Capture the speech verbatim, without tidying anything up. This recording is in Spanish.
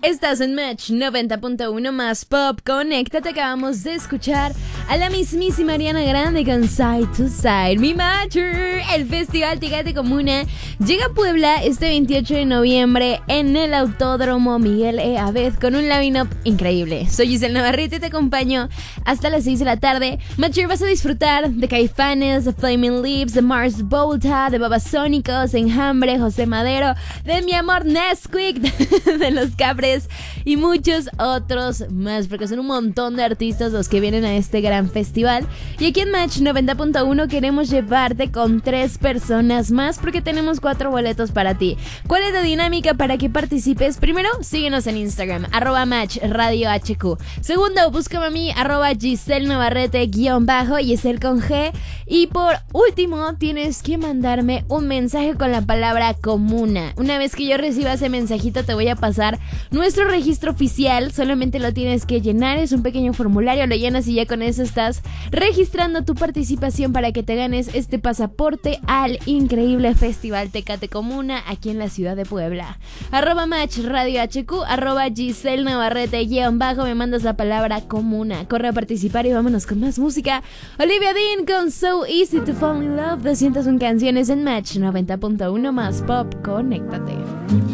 Estás en Match noventa punto uno más Pop. Conéctate, acabamos de escuchar a la mismísima Ariana Grande con Side to Side. Mi Matcher, el Festival Tecate Comuna llega a Puebla este veintiocho de noviembre en el Autódromo Miguel E. Abed con un line-up increíble. Soy Giselle Navarrete y te acompaño hasta las seis de la tarde. Matcher, vas a disfrutar de Caifanes, de Flaming Lips, de Mars Volta, de Babasónicos, Enjambre, José Madero, de Mi Amor Nesquik, de, de Los Capres y muchos otros más, porque son un montón de artistas los que vienen a este gran festival. Y aquí en Match noventa punto uno queremos llevarte con tres personas más porque tenemos cuatro boletos para ti. ¿Cuál es la dinámica para que participes? Primero, síguenos en Instagram, arroba Match Radio H Q. Segundo, búscame a mí, arroba Giselle Navarrete guión bajo, Giselle con G. Y por último, tienes que mandarme un mensaje con la palabra comuna. Una vez que yo reciba ese mensajito, te voy a pasar nuestro registro oficial. Solamente lo tienes que llenar, es un pequeño formulario, lo llenas y ya con eso estás registrando tu participación para que te ganes este pasaporte al increíble Festival Tecate Comuna aquí en la ciudad de Puebla. Arroba Match Radio H Q, arroba Giselle Navarrete guión bajo, me mandas la palabra comuna. Corre a participar y vámonos con más música. Olivia Dean con So Easy to Fall in Love, doscientas una canciones en Match noventa punto uno más Pop. Conéctate.